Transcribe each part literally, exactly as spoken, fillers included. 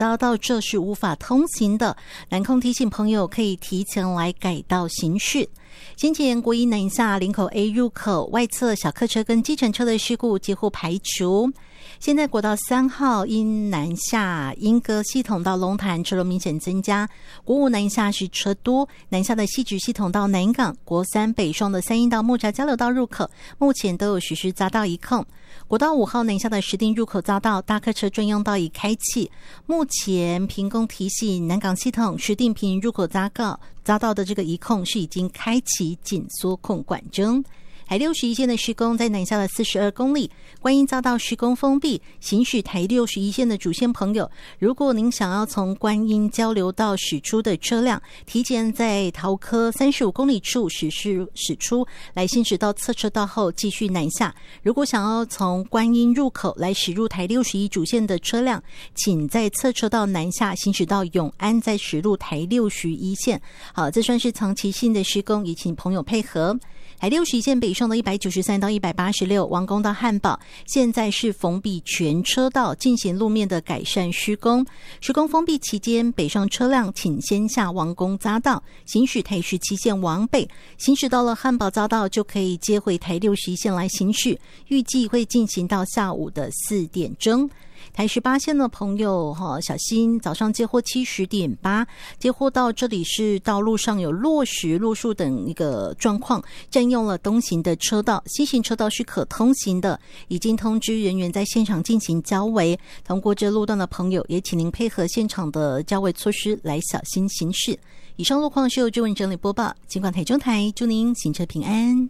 匝道这是无法通行的，南控提醒朋友可以提前来改道行驶。先前国一南下林口 A 入口外侧小客车跟计程车的事故几乎排除。现在国道三号因南下莺歌系统到龙潭车流明显增加，国五南下是车多，南下的汐止系统到南港，国三北双的三鶯到木栅交流道入口目前都有实施匝道一控。国道五号南下的石碇入口匝道大客车专用道已开启，目前屏公提醒南港系统石碇坪入口匝道匝道的这个一控是已经开启紧缩控管中。台六十一线的施工在南下的四十二公里，观音匝道施工封闭，行驶台六十一线的主线朋友，如果您想要从观音交流道驶出的车辆，提前在桃科三十五公里处驶施驶出来行驶到侧车道后继续南下。如果想要从观音入口来驶入台六十一主线的车辆，请在侧车道南下行驶到永安再驶入台六十一线。好，这算是长期性的施工，也请朋友配合。台六十一线北上的一百九十三到一百八十六，王宫到汉堡，现在是封闭全车道进行路面的改善施工。施工封闭期间，北上车辆请先下王宫匝道，行驶台十七线往北，行驶到了汉堡匝道就可以接回台六十一线来行驶，预计会进行到下午的四点钟。台十八线的朋友哈，小心早上接货七十点八，接货到这里是道路上有落石、落树等一个状况，占用了东行的车道，西行车道是可通行的，已经通知人员在现场进行交围。通过这路段的朋友，也请您配合现场的交围措施来小心行驶。以上路况是由志文整理播报，尽管台中台祝您行车平安。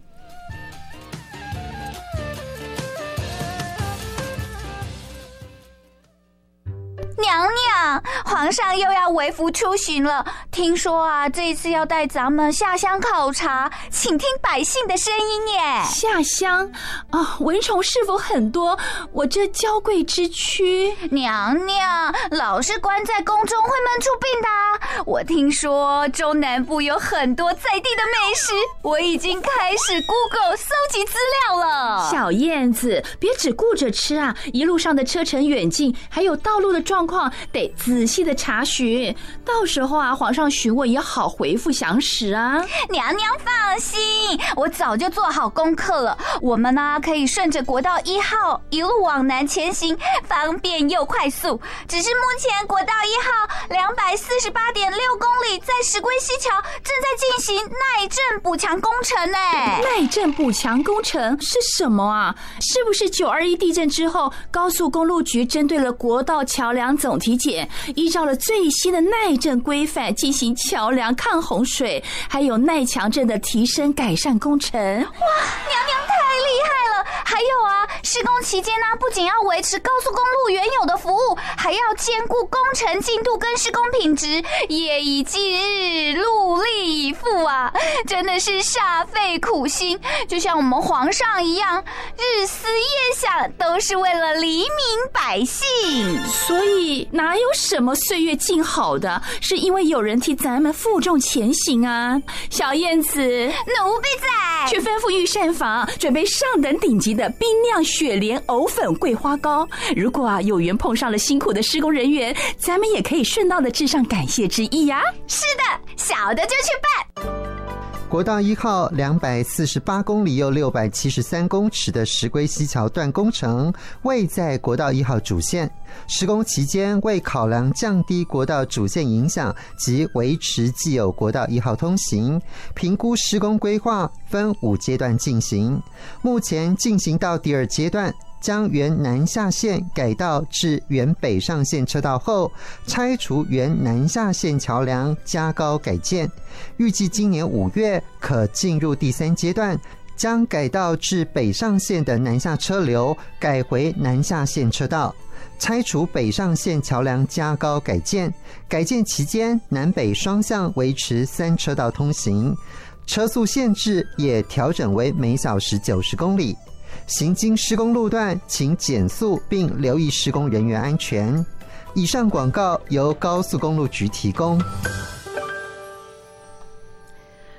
娘娘，皇上又要微服出巡了。听说啊，这一次要带咱们下乡考察，请听百姓的声音耶。 下乡啊，蚊虫是否很多？我这娇贵之躯。 娘娘，老是关在宫中会闷出病的啊。我听说中南部有很多在地的美食，我已经开始 Google 搜集资料了。 小燕子，别只顾着吃啊，一路上的车程远近，还有道路的状况得仔细的查询，到时候啊，皇上询问也好回复详实啊。 娘娘放心，我早就做好功课了。我们呢、啊、可以顺着国道一号一路往南前行，方便又快速。只是目前国道一号两百四十八点六公里，在石龟溪桥正在进行耐震补强工程呢。 耐震补强工程是什么啊？是不是九二一地震之后，高速公路局针对了国道桥梁总体检，依照了最新的耐震规范进行桥梁抗洪水还有耐强震的提升改善工程。哇，娘娘太厉害了！还有啊，施工期间呢、啊，不仅要维持高速公路原有的服务，还要兼顾工程进度跟施工品质，夜以继日，戮力以赴啊，真的是煞费苦心，就像我们皇上一样，日思夜想，都是为了黎民百姓。 所以哪有什么岁月静好的，是因为有人替咱们负重前行啊。小燕子， 奴婢在， 去吩咐御膳房准备上等顶级的冰酿雪莲藕粉桂花糕。如果啊有缘碰上了辛苦的施工人员，咱们也可以顺道的致上感谢之意呀、啊。 是的，小的就去办。 国道一号两百四十八公里又六百七十三公尺的石龟溪桥段工程位在国道一号主线，施工期间为考量降低国道主线影响及维持既有国道一号通行，评估施工规划分五阶段进行，目前进行到第二阶段，将原南下线改道至原北上线车道后，拆除原南下线桥梁加高改建，预计今年五月可进入第三阶段，将改道至北上线的南下车流改回南下线车道，拆除北上线桥梁加高改建，改建期间南北双向维持三车道通行，车速限制也调整为每小时九十公里。行经施工路段请减速并留意施工人员安全。以上广告由高速公路局提供。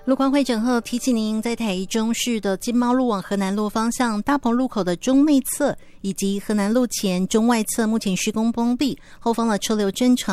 路况会整合提醒您，在台中市的金猫路往河南路方向大鹏路口的中内侧以及河南路前中外侧目前施工封闭，后方的车流正常。